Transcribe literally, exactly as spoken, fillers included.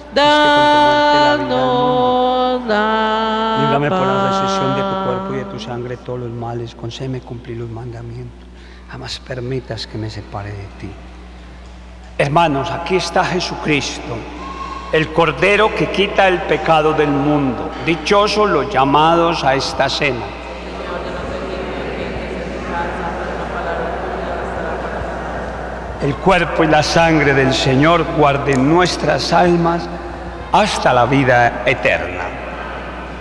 danos la Líbrame por la paz. recesión de tu cuerpo y de tu sangre todos los males, concédeme cumplir los mandamientos. Jamás permitas que me separe de ti. Hermanos, aquí está Jesucristo, el Cordero que quita el pecado del mundo. Dichosos los llamados a esta cena. El cuerpo y la sangre del Señor guarden nuestras almas hasta la vida eterna.